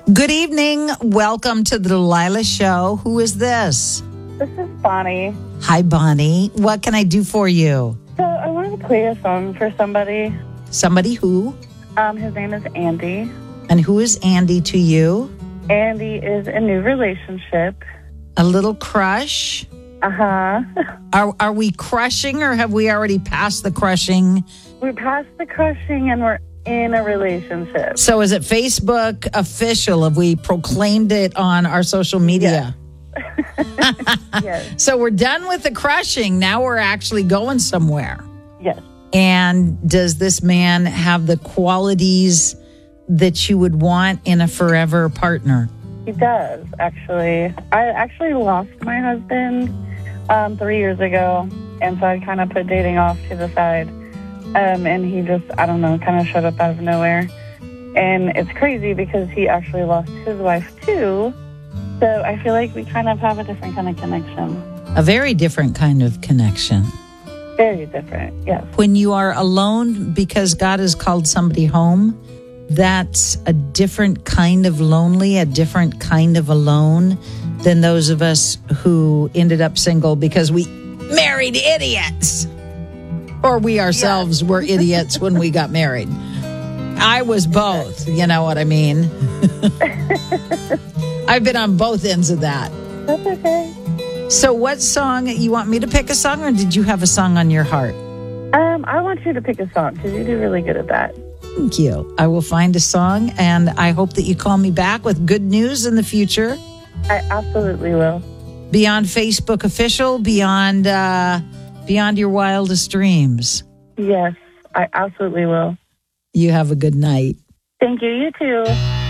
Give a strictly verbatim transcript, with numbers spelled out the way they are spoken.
Good evening. Welcome to the Delilah Show. Who is this? This is Bonnie. Hi, Bonnie. What can I do for you? So I wanted to play a song for somebody. Somebody who? Um, his name is Andy. And who is Andy to you? Andy is a new relationship. A little crush? Uh-huh. Are are we crushing or have we already passed the crushing? We're past the crushing and we're in a relationship. So is it Facebook official? Have we proclaimed it on our social media? Yes. Yes. So we're done with the crushing. Now we're actually going somewhere. Yes. And does this man have the qualities that you would want in a forever partner? He does, actually. I actually lost my husband um, three years ago, and so I kind of put dating off to the side. Um, and he just, I don't know, kind of showed up out of nowhere. And it's crazy because he actually lost his wife, too. So I feel like we kind of have a different kind of connection. A very different kind of connection. Very different, yes. When you are alone because God has called somebody home, that's a different kind of lonely, a different kind of alone than those of us who ended up single because we married idiots. Or we ourselves yeah. were idiots when we got married. I was both, you know what I mean? I've been on both ends of that. That's okay. So what song, you want me to pick a song or did you have a song on your heart? Um, I want you to pick a song because you do really good at that. Thank you. I will find a song and I hope that you call me back with good news in the future. I absolutely will. Beyond Facebook official, beyond uh, beyond your wildest dreams. Yes, I absolutely will. You have a good night. Thank you. You too.